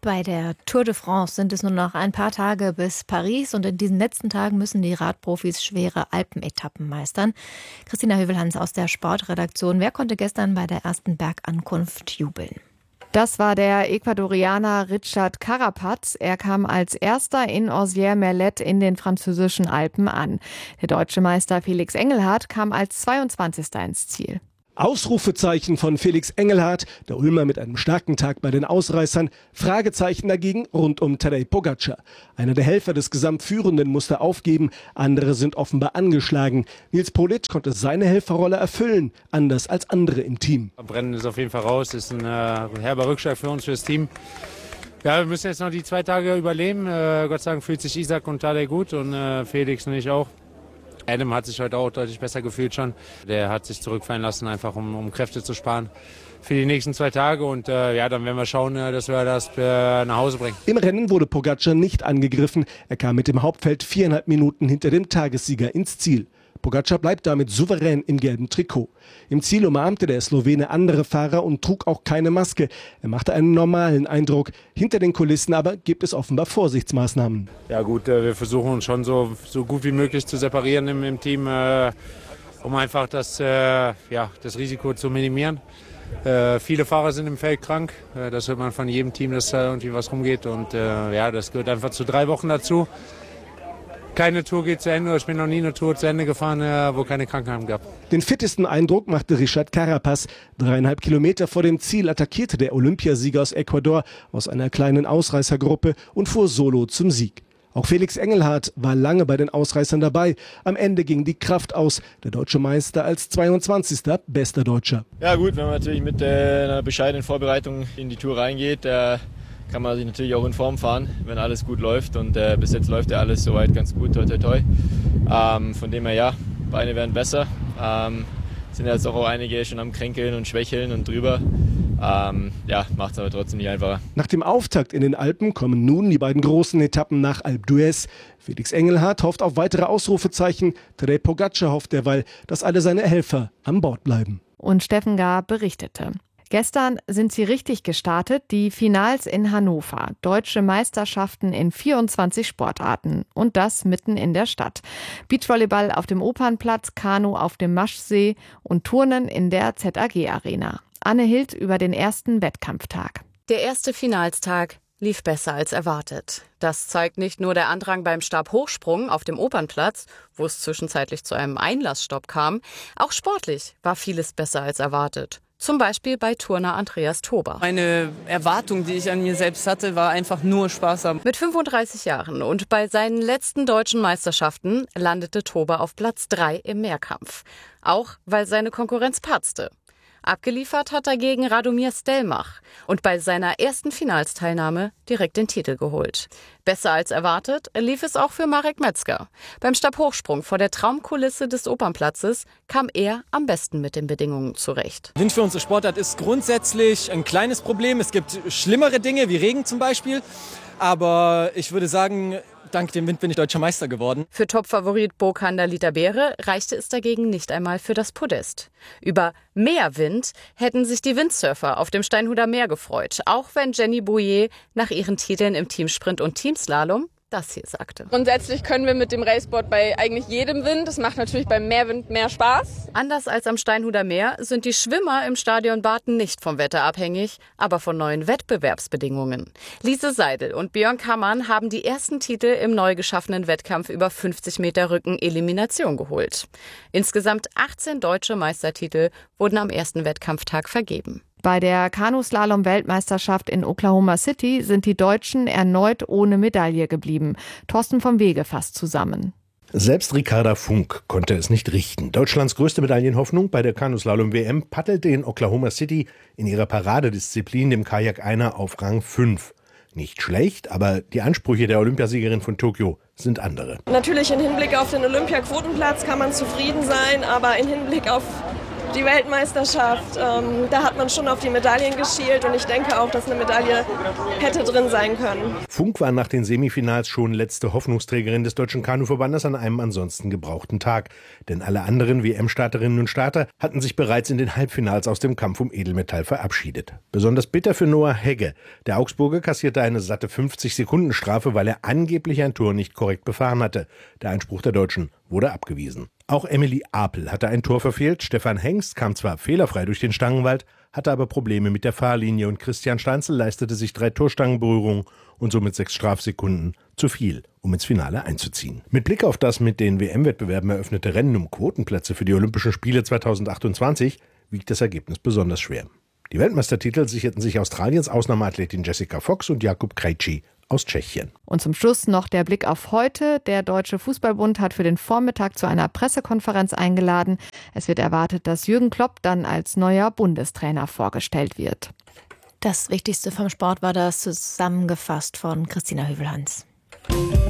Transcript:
Bei der Tour de France sind es nur noch ein paar Tage bis Paris und in diesen letzten Tagen müssen die Radprofis schwere Alpenetappen meistern. Christina Hövelhans aus der Sportredaktion. Wer konnte gestern bei der ersten Bergankunft jubeln? Das war der Ecuadorianer Richard Carapaz. Er kam als erster in Ozières-Merlet in den französischen Alpen an. Der deutsche Meister Felix Engelhardt kam als 22. ins Ziel. Ausrufezeichen von Felix Engelhardt, der Ulmer mit einem starken Tag bei den Ausreißern, Fragezeichen dagegen rund um Tadej Pogačar. Einer der Helfer des Gesamtführenden musste aufgeben, andere sind offenbar angeschlagen. Nils Polic konnte seine Helferrolle erfüllen, anders als andere im Team. Brennen ist auf jeden Fall raus, ist ein herber Rückschlag für uns, fürs Team. Ja, wir müssen jetzt noch die 2 Tage überleben. Gott sei Dank fühlt sich Isaac und Tadej gut und Felix und ich auch. Adam hat sich heute auch deutlich besser gefühlt schon. Der hat sich zurückfallen lassen, einfach um Kräfte zu sparen für die nächsten 2 Tage. Und dann werden wir schauen, dass wir das nach Hause bringen. Im Rennen wurde Pogačar nicht angegriffen. Er kam mit dem Hauptfeld 4,5 Minuten hinter dem Tagessieger ins Ziel. Pogačar bleibt damit souverän im gelben Trikot. Im Ziel umarmte der Slowene andere Fahrer und trug auch keine Maske. Er machte einen normalen Eindruck. Hinter den Kulissen aber gibt es offenbar Vorsichtsmaßnahmen. Ja gut, wir versuchen uns schon so gut wie möglich zu separieren im Team, um einfach das Risiko zu minimieren. Viele Fahrer sind im Feld krank. Das hört man von jedem Team, dass da irgendwie was rumgeht. Und das gehört einfach zu 3 Wochen dazu. Keine Tour geht zu Ende. Ich bin noch nie eine Tour zu Ende gefahren, wo keine Krankheiten gab. Den fittesten Eindruck machte Richard Carapaz. 3,5 Kilometer vor dem Ziel attackierte der Olympiasieger aus Ecuador aus einer kleinen Ausreißergruppe und fuhr solo zum Sieg. Auch Felix Engelhardt war lange bei den Ausreißern dabei. Am Ende ging die Kraft aus. Der deutsche Meister als 22. bester Deutscher. Ja gut, wenn man natürlich mit einer bescheidenen Vorbereitung in die Tour reingeht, kann man sich natürlich auch in Form fahren, wenn alles gut läuft. Und bis jetzt läuft ja alles soweit ganz gut, toi toi toi. Von dem her ja, Beine werden besser. Sind jetzt auch einige schon am Kränkeln und Schwächeln und drüber. Macht es aber trotzdem nicht einfacher. Nach dem Auftakt in den Alpen kommen nun die beiden großen Etappen nach Alpe d'Huez. Felix Engelhardt hofft auf weitere Ausrufezeichen. Tadej Pogačar hofft derweil, dass alle seine Helfer an Bord bleiben. Und Steffen Gahr berichtete. Gestern sind sie richtig gestartet, die Finals in Hannover. Deutsche Meisterschaften in 24 Sportarten. Und das mitten in der Stadt. Beachvolleyball auf dem Opernplatz, Kanu auf dem Maschsee und Turnen in der ZAG-Arena. Anne Hild über den ersten Wettkampftag. Der erste Finalstag lief besser als erwartet. Das zeigt nicht nur der Andrang beim Stabhochsprung auf dem Opernplatz, wo es zwischenzeitlich zu einem Einlassstopp kam. Auch sportlich war vieles besser als erwartet. Zum Beispiel bei Turner Andreas Tober. Meine Erwartung, die ich an mir selbst hatte, war einfach nur Spaß haben. Mit 35 Jahren und bei seinen letzten deutschen Meisterschaften landete Tober auf Platz 3 im Mehrkampf. Auch weil seine Konkurrenz patzte. Abgeliefert hat dagegen Radomir Stelmach und bei seiner ersten Finalsteilnahme direkt den Titel geholt. Besser als erwartet lief es auch für Marek Metzger. Beim Stabhochsprung vor der Traumkulisse des Opernplatzes kam er am besten mit den Bedingungen zurecht. Wind für unsere Sportart ist grundsätzlich ein kleines Problem. Es gibt schlimmere Dinge wie Regen zum Beispiel. Aber ich würde sagen, dank dem Wind bin ich deutscher Meister geworden. Für Topfavorit Bokanda Litabeere reichte es dagegen nicht einmal für das Podest. Über mehr Wind hätten sich die Windsurfer auf dem Steinhuder Meer gefreut, auch wenn Jenny Bouillet nach ihren Titeln im Teamsprint und Teamslalom das hier sagte. Grundsätzlich können wir mit dem Raceboard bei eigentlich jedem Wind. Das macht natürlich beim Meerwind mehr Spaß. Anders als am Steinhuder Meer sind die Schwimmer im Stadion Barten nicht vom Wetter abhängig, aber von neuen Wettbewerbsbedingungen. Lise Seidel und Björn Kammann haben die ersten Titel im neu geschaffenen Wettkampf über 50 Meter Rücken-Elimination geholt. Insgesamt 18 deutsche Meistertitel wurden am ersten Wettkampftag vergeben. Bei der Kanuslalom-Weltmeisterschaft in Oklahoma City sind die Deutschen erneut ohne Medaille geblieben. Thorsten vom Wege fasst zusammen. Selbst Ricarda Funk konnte es nicht richten. Deutschlands größte Medaillenhoffnung bei der Kanuslalom-WM paddelte in Oklahoma City in ihrer Paradedisziplin, dem Kajak-Einer, auf Rang 5. Nicht schlecht, aber die Ansprüche der Olympiasiegerin von Tokio sind andere. Natürlich im Hinblick auf den Olympiaquotenplatz kann man zufrieden sein, aber im Hinblick auf die Weltmeisterschaft, da hat man schon auf die Medaillen geschielt und ich denke auch, dass eine Medaille hätte drin sein können. Funk war nach den Semifinals schon letzte Hoffnungsträgerin des Deutschen Kanuverbandes an einem ansonsten gebrauchten Tag. Denn alle anderen WM-Starterinnen und Starter hatten sich bereits in den Halbfinals aus dem Kampf um Edelmetall verabschiedet. Besonders bitter für Noah Hegge. Der Augsburger kassierte eine satte 50-Sekunden-Strafe, weil er angeblich ein Tor nicht korrekt befahren hatte. Der Einspruch der Deutschen wurde abgewiesen. Auch Emily Apel hatte ein Tor verfehlt. Stefan Hengst kam zwar fehlerfrei durch den Stangenwald, hatte aber Probleme mit der Fahrlinie und Christian Steinzel leistete sich 3 Torstangenberührungen und somit 6 Strafsekunden zu viel, um ins Finale einzuziehen. Mit Blick auf das mit den WM-Wettbewerben eröffnete Rennen um Quotenplätze für die Olympischen Spiele 2028 wiegt das Ergebnis besonders schwer. Die Weltmeistertitel sicherten sich Australiens Ausnahmeathletin Jessica Fox und Jakub Krejci aus Tschechien. Und zum Schluss noch der Blick auf heute. Der Deutsche Fußballbund hat für den Vormittag zu einer Pressekonferenz eingeladen. Es wird erwartet, dass Jürgen Klopp dann als neuer Bundestrainer vorgestellt wird. Das Wichtigste vom Sport war das zusammengefasst von Christina Hövelhans.